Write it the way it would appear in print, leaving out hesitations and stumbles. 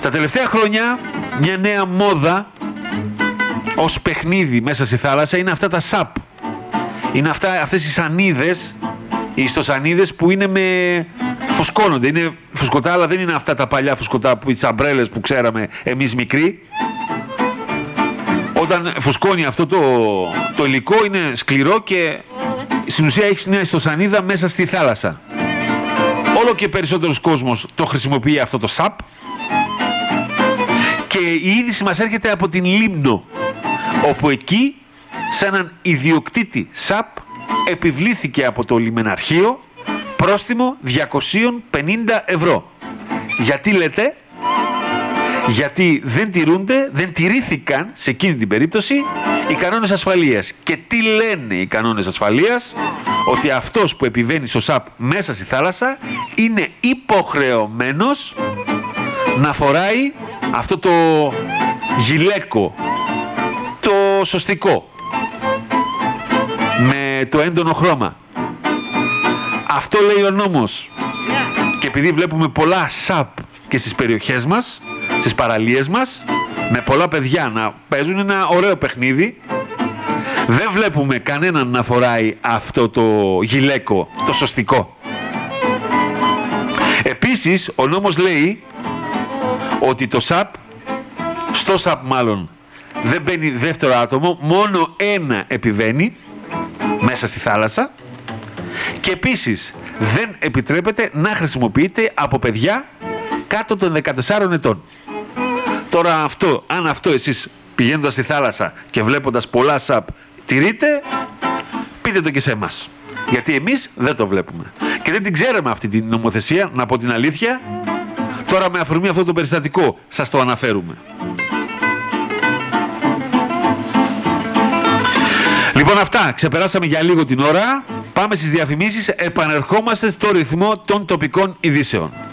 Τα τελευταία χρόνια μια νέα μόδα ως παιχνίδι μέσα στη θάλασσα είναι αυτά τα σαπ. Είναι αυτές οι σανίδες, οι ιστοσανίδες που είναι φουσκώνονται. Είναι φουσκωτά, αλλά δεν είναι αυτά τα παλιά φουσκωτά, οι τσαμπρέλες που ξέραμε εμείς μικροί. Όταν φουσκώνει αυτό το υλικό είναι σκληρό και στην ουσία έχεις μια ιστοσανίδα μέσα στη θάλασσα. Όλο και περισσότερος κόσμος το χρησιμοποιεί αυτό το σαπ και η είδηση μας έρχεται από την Λίμνο, όπου εκεί σε έναν ιδιοκτήτη σαπ επιβλήθηκε από το λιμεναρχείο πρόστιμο 250 ευρώ. Γιατί λέτε? Γιατί δεν τηρήθηκαν σε εκείνη την περίπτωση οι κανόνες ασφαλείας. Και τι λένε οι κανόνες ασφαλείας? Ότι αυτός που επιβαίνει στο ΣΑΠ μέσα στη θάλασσα είναι υποχρεωμένος να φοράει αυτό το γυλαίκο, το σωστικό, με το έντονο χρώμα. Αυτό λέει ο νόμος. Και επειδή βλέπουμε πολλά ΣΑΠ και στις περιοχές μας, στις παραλίες μας, με πολλά παιδιά να παίζουν ένα ωραίο παιχνίδι, δεν βλέπουμε κανέναν να φοράει αυτό το γυλαίκο, το σωστικό. Επίσης, ο νόμος λέει ότι το ΣΑΠ, στο ΣΑΠ μάλλον, δεν μπαίνει δεύτερο άτομο, μόνο ένα επιβαίνει μέσα στη θάλασσα και επίσης δεν επιτρέπεται να χρησιμοποιείται από παιδιά κάτω των 14 ετών. Τώρα αν αυτό εσείς πηγαίνοντας στη θάλασσα και βλέποντας πολλά ΣΑΠ τηρείτε, πείτε το και σε εμάς. Γιατί εμείς δεν το βλέπουμε. Και δεν την ξέραμε αυτή την νομοθεσία, να πω την αλήθεια. Τώρα με αφορμή αυτό το περιστατικό σας το αναφέρουμε. Λοιπόν, αυτά. Ξεπεράσαμε για λίγο την ώρα. Πάμε στις διαφημίσεις. Επανερχόμαστε στο ρυθμό των τοπικών ειδήσεων.